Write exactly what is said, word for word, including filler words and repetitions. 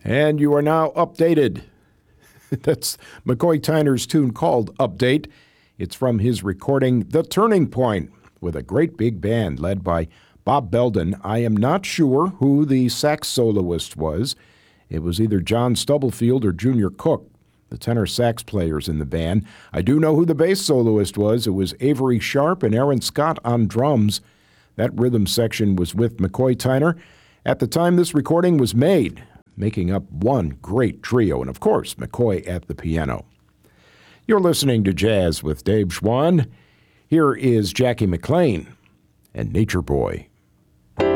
And you are now updated. That's McCoy Tyner's tune called Update. It's from his recording, The Turning Point, with a great big band led by Bob Belden. I am not sure who the sax soloist was. It was either John Stubblefield or Junior Cook, the tenor sax players in the band. I do know who the bass soloist was. It was Avery Sharp and Aaron Scott on drums. That rhythm section was with McCoy Tyner at the time this recording was made, making up one great trio, and of course, McCoy at the piano. You're listening to Jazz with Dave Schwann. Here is Jackie McLean and Nature Boy.